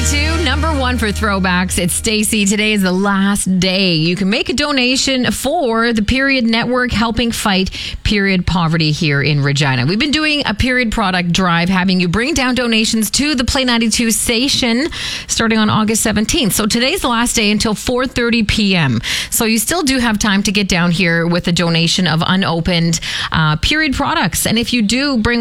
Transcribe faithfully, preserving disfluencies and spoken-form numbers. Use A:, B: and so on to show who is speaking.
A: ninety-two, number one for throwbacks. It's Stacy. Today is the last day. You can make a donation for the Period Network, helping fight period poverty here in Regina. We've been doing a period product drive, having you bring down donations to the Play ninety-two station starting on August seventeenth. So today's the last day until four thirty p.m. So you still do have time to get down here with a donation of unopened uh, period products. And if you do bring